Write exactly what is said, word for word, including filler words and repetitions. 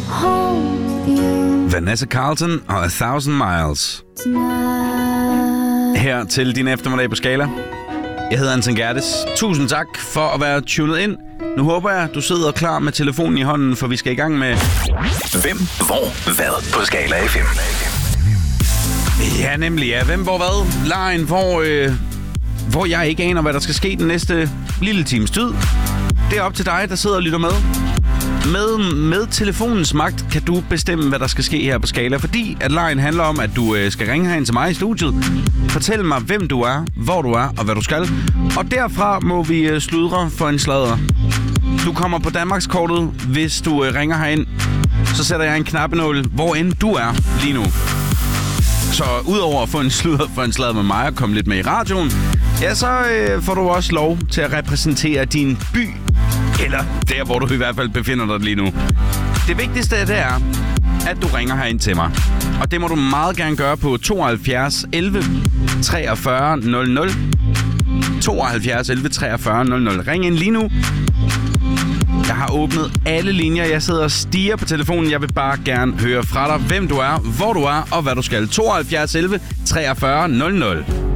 Vanessa Carlton og A Thousand Miles. Her til din eftermiddag på Skala. Jeg hedder Anton Gerdes. Tusind tak for at være tunet ind. Nu håber jeg, du sidder klar med telefonen i hånden, for vi skal i gang med... Hvem, hvor, hvad på Skala F M. Ja, nemlig ja. Hvem, hvor, hvad? Lejen, hvor, øh, hvor jeg ikke aner, hvad der skal ske den næste lille times tid. Det er op til dig, der sidder og lytter med. Med, med telefonens magt kan du bestemme, hvad der skal ske her på Skala, fordi at lejen handler om, at du øh, skal ringe herind til mig i studiet. Fortæl mig, hvem du er, hvor du er og hvad du skal. Og derfra må vi øh, sludre for en sladder. Du kommer på Danmarkskortet, hvis du øh, ringer herind. Så sætter jeg en knappenål, hvor end du er lige nu. Så udover at få en sludder for en sladder med mig og komme lidt med i radioen, ja, så øh, får du også lov til at repræsentere din by. Eller der, hvor du i hvert fald befinder dig lige nu. Det vigtigste det er, at du ringer herind til mig. Og det må du meget gerne gøre på tooghalvfjerds elleve treogfyrre nul nul. tooghalvfjerds elleve treogfyrre nul nul. Ring ind lige nu. Jeg har åbnet alle linjer. Jeg sidder og stiger på telefonen. Jeg vil bare gerne høre fra dig, hvem du er, hvor du er og hvad du skal. tooghalvfjerds elleve treogfyrre nul nul.